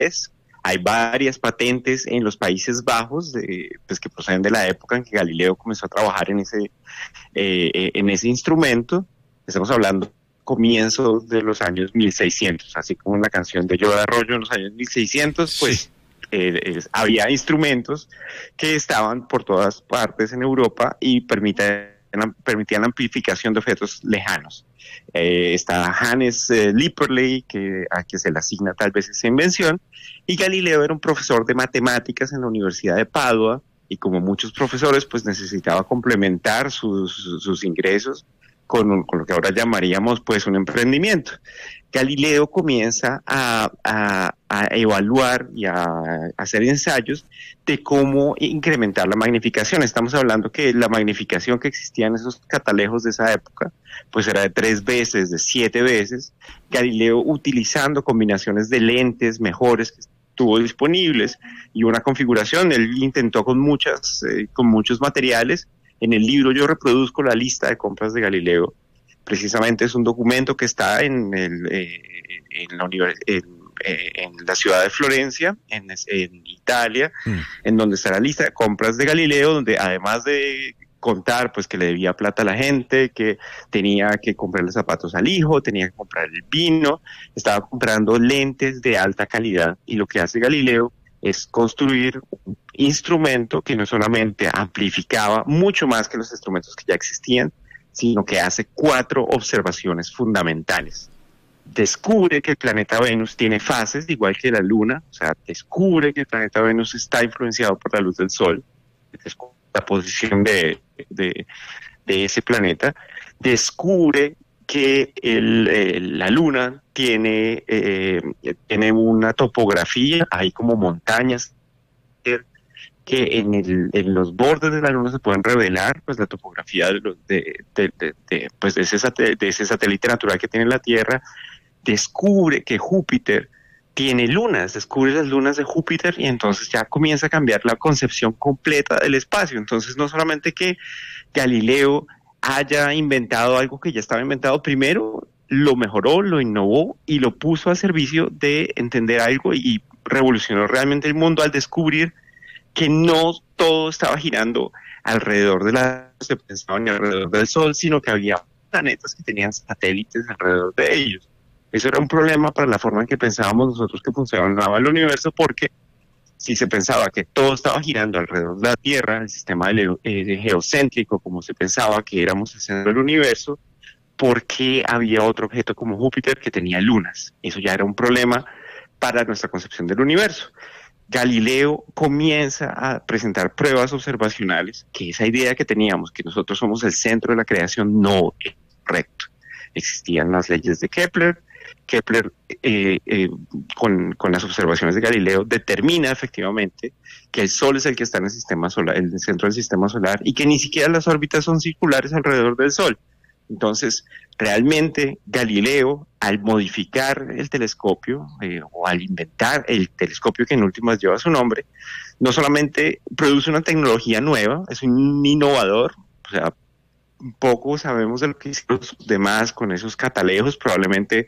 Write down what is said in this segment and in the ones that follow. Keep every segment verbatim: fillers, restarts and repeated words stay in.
es. Hay varias patentes en los Países Bajos, de, pues que proceden de la época en que Galileo comenzó a trabajar en ese, eh, en ese instrumento. Estamos hablando comienzos de los años mil seiscientos, así como en la canción de Yo de Arroyo en los años mil seiscientos, pues Sí. eh, es, había instrumentos que estaban por todas partes en Europa y permitían, permitían amplificación de objetos lejanos. Eh, está Hannes eh, Lipperley, que, a quien se le asigna tal vez esa invención, y Galileo era un profesor de matemáticas en la Universidad de Padua, y como muchos profesores, pues necesitaba complementar sus, sus ingresos con, con lo que ahora llamaríamos pues un emprendimiento. Galileo comienza a, a, a evaluar y a, a hacer ensayos de cómo incrementar la magnificación. Estamos hablando que la magnificación que existía en esos catalejos de esa época, pues era de tres veces, de siete veces. Galileo, utilizando combinaciones de lentes mejores que tuvo disponibles y una configuración, él intentó con muchas, eh, con muchos materiales. En el libro yo reproduzco la lista de compras de Galileo. Precisamente es un documento que está en, el, eh, en, la, univers- en, eh, en la ciudad de Florencia, en, en Italia, mm. en donde está la lista de compras de Galileo, donde además de contar pues que le debía plata a la gente, que tenía que comprarle zapatos al hijo, tenía que comprar el vino, estaba comprando lentes de alta calidad, y lo que hace Galileo es construir un instrumento que no solamente amplificaba mucho más que los instrumentos que ya existían, sino que hace cuatro observaciones fundamentales. Descubre que el planeta Venus tiene fases, igual que la Luna, o sea, descubre que el planeta Venus está influenciado por la luz del Sol, descubre la posición de, de, de ese planeta, descubre que el, el, la Luna tiene, eh, tiene una topografía, hay como montañas que en, el, en los bordes de la Luna se pueden revelar pues la topografía de, los, de, de, de, de, pues, de, ese sat- de ese satélite natural que tiene la Tierra. Descubre que Júpiter tiene lunas, descubre las lunas de Júpiter, y entonces ya comienza a cambiar la concepción completa del espacio. Entonces no solamente que Galileo haya inventado algo que ya estaba inventado, primero lo mejoró, lo innovó y lo puso a servicio de entender algo, y revolucionó realmente el mundo al descubrir que no todo estaba girando alrededor de la se pensaba ni alrededor del Sol, sino que había planetas que tenían satélites alrededor de ellos. Eso era un problema para la forma en que pensábamos nosotros que funcionaba el universo, porque si se pensaba que todo estaba girando alrededor de la Tierra, el sistema de, eh, geocéntrico, como se pensaba que éramos el centro del universo, ¿por qué había otro objeto como Júpiter que tenía lunas? Eso ya era un problema para nuestra concepción del universo. Galileo comienza a presentar pruebas observacionales que esa idea que teníamos, que nosotros somos el centro de la creación, no es correcto. Existían las leyes de Kepler. Kepler, eh, eh, con, con las observaciones de Galileo, determina efectivamente que el Sol es el que está en el sistema solar, el centro del sistema solar, y que ni siquiera las órbitas son circulares alrededor del Sol. Entonces, realmente Galileo, al modificar el telescopio eh, o al inventar el telescopio que en últimas lleva su nombre, no solamente produce una tecnología nueva, es un innovador, o sea, poco sabemos de lo que hicieron los demás con esos catalejos, probablemente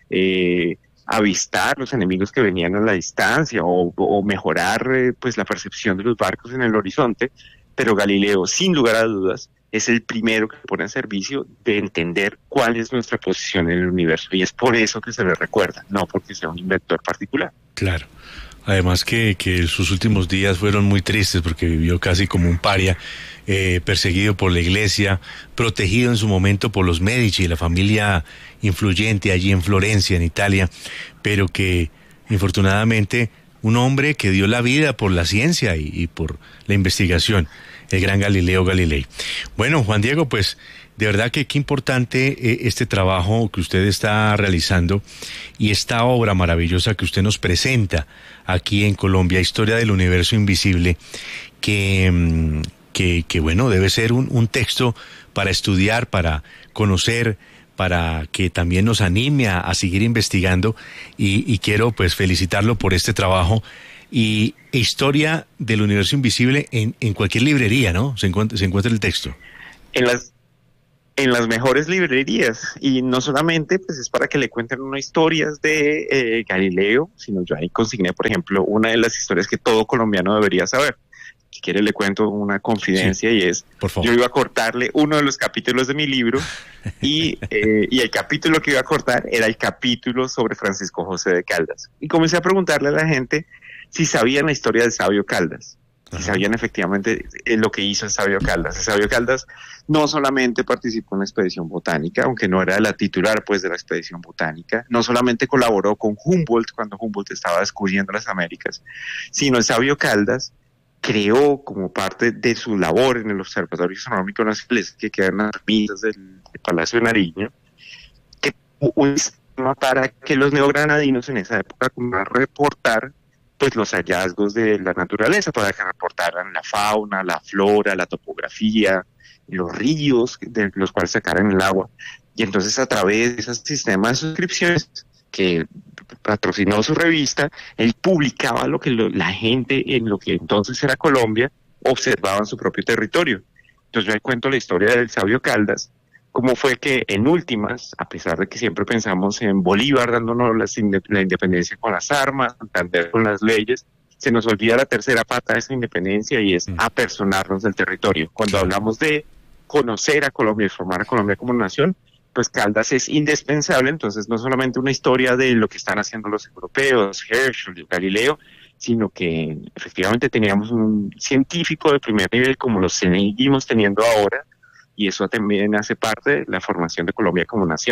eh, avistar los enemigos que venían a la distancia o, o mejorar eh, pues la percepción de los barcos en el horizonte, pero Galileo, sin lugar a dudas, es el primero que pone a servicio de entender cuál es nuestra posición en el universo, y es por eso que se le recuerda, no porque sea un inventor particular. Claro. Además que, que sus últimos días fueron muy tristes porque vivió casi como un paria, eh, perseguido por la iglesia, protegido en su momento por los Medici, la familia influyente allí en Florencia, en Italia, pero que infortunadamente un hombre que dio la vida por la ciencia y, y por la investigación, el gran Galileo Galilei. Bueno, Juan Diego, pues de verdad que qué importante eh, este trabajo que usted está realizando y esta obra maravillosa que usted nos presenta aquí en Colombia, Historia del Universo Invisible, que, que, que bueno, debe ser un, un texto para estudiar, para conocer, para que también nos anime a, a seguir investigando, y, y quiero pues felicitarlo por este trabajo. Y Historia del Universo Invisible en, en cualquier librería, ¿no? Se encuentra, se encuentra el texto. En las en las mejores librerías, y no solamente pues es para que le cuenten unas historias de eh, Galileo, sino yo ahí consigné, por ejemplo, una de las historias que todo colombiano debería saber. Si quiere le cuento una confidencia, sí, y es, por favor. Yo iba a cortarle uno de los capítulos de mi libro y, eh, y el capítulo que iba a cortar era el capítulo sobre Francisco José de Caldas. Y comencé a preguntarle a la gente si sabían la historia del sabio Caldas, si Ajá. sabían efectivamente lo que hizo el sabio Caldas. El sabio Caldas no solamente participó en la expedición botánica, aunque no era la titular pues de la expedición botánica, no solamente colaboró con Humboldt cuando Humboldt estaba descubriendo las Américas, sino el sabio Caldas creó como parte de su labor en el Observatorio Astronómico Nacional, que queda en las ermitas del, del Palacio de Nariño, que un sistema para que los neogranadinos en esa época pudieran reportar pues los hallazgos de la naturaleza, para que reportaran la fauna, la flora, la topografía, los ríos de los cuales sacaran el agua. Y entonces a través de ese sistema de suscripciones que patrocinó su revista, él publicaba lo que lo, la gente en lo que entonces era Colombia observaba en su propio territorio. Entonces yo ahí cuento la historia del sabio Caldas, cómo fue que en últimas, a pesar de que siempre pensamos en Bolívar dándonos la, la independencia con las armas, Santander con las leyes, se nos olvida la tercera pata de esa independencia, y es apersonarnos del territorio. Cuando hablamos de conocer a Colombia y formar a Colombia como nación, pues Caldas es indispensable. Entonces no solamente una historia de lo que están haciendo los europeos, Herschel, Galileo, sino que efectivamente teníamos un científico de primer nivel como lo seguimos teniendo ahora, y eso también hace parte de la formación de Colombia como nación.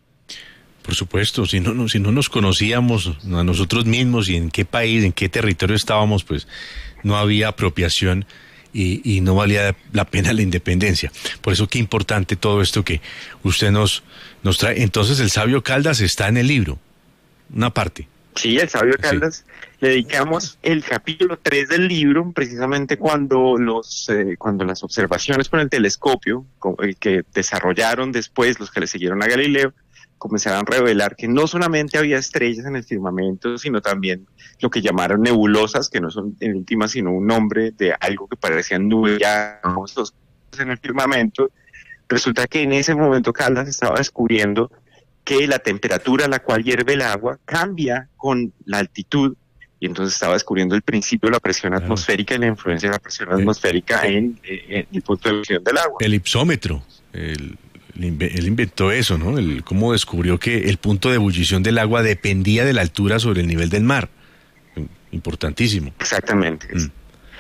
Por supuesto, si no, no, si no nos conocíamos a nosotros mismos y en qué país, en qué territorio estábamos, pues no había apropiación y, y no valía la pena la independencia. Por eso qué importante todo esto que usted nos, nos trae. Entonces el sabio Caldas está en el libro, una parte. Sí, el sabio Caldas, sí. Le dedicamos el capítulo tres del libro, precisamente cuando los eh, cuando las observaciones con el telescopio, que desarrollaron después los que le siguieron a Galileo, comenzaron a revelar que no solamente había estrellas en el firmamento, sino también lo que llamaron nebulosas, que no son en última sino un nombre de algo que parecían nubes ya en el firmamento. Resulta que en ese momento Caldas estaba descubriendo que la temperatura a la cual hierve el agua cambia con la altitud, y entonces estaba descubriendo el principio de la presión claro. atmosférica y la influencia de la presión el, atmosférica en, en el punto de ebullición del agua. El ipsómetro, el, él inventó eso, ¿no? El, cómo descubrió que el punto de ebullición del agua dependía de la altura sobre el nivel del mar. Importantísimo. Exactamente. Mm.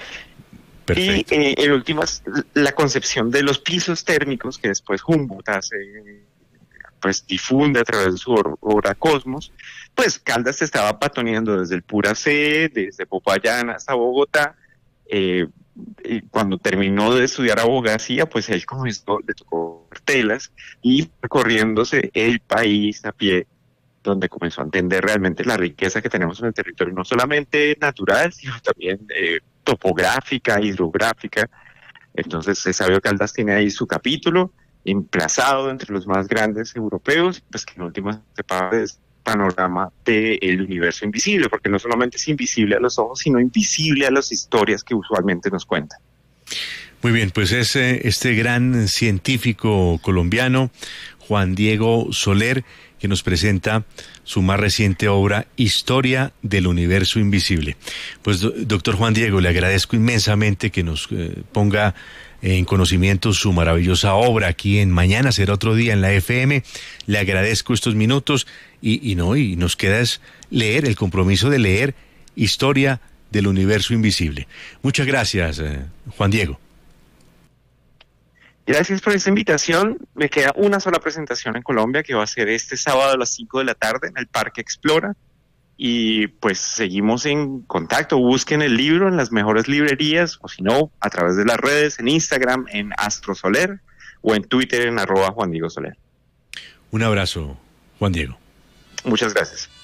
Perfecto. Y eh, en últimas, la concepción de los pisos térmicos que después Humboldt hace, pues difunde a través de su obra Cosmos, pues Caldas estaba patoneando desde el Pura C, desde Popayán hasta Bogotá. Eh, y cuando terminó de estudiar abogacía, pues él comenzó, le tocó telas y recorriéndose el país a pie, donde comenzó a entender realmente la riqueza que tenemos en el territorio, no solamente natural, sino también eh, topográfica, hidrográfica. Entonces, el sabio Caldas tiene ahí su capítulo, emplazado entre los más grandes europeos, pues que en últimas se parte de panorama del universo invisible, porque no solamente es invisible a los ojos, sino invisible a las historias que usualmente nos cuentan. Muy bien, pues es este gran científico colombiano, Juan Diego Soler, que nos presenta su más reciente obra, Historia del Universo Invisible. Pues, doctor Juan Diego, le agradezco inmensamente que nos eh, ponga en conocimiento su maravillosa obra aquí en Mañana Será Otro Día en la F M. Le agradezco estos minutos y, y no, y nos queda es leer, el compromiso de leer Historia del Universo Invisible. Muchas gracias, eh, Juan Diego. Gracias por esta invitación. Me queda una sola presentación en Colombia, que va a ser este sábado a las cinco de la tarde en el Parque Explora. Y pues seguimos en contacto. Busquen el libro en las mejores librerías, o si no, a través de las redes, en Instagram, en Astro Soler, o en Twitter, en arroba Juan Diego Soler. Un abrazo, Juan Diego. Muchas gracias.